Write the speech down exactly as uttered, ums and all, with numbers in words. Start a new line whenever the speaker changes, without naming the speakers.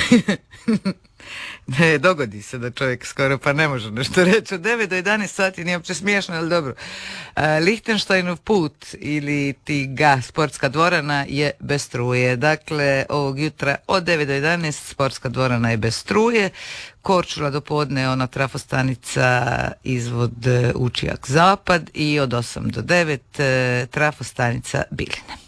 Ne, dogodi se da čovjek skoro pa ne može nešto reći. Od devet do jedanaest sati nije uopće smiješno, ali dobro. Lichtensteinov put ili ti ga sportska dvorana je bez struje. Dakle, ovog jutra od devet do jedanaest sportska dvorana je bez struje. Korčula do podne, ona trafostanica izvod Učijak zapad i od osam do devet trafostanica Biljina.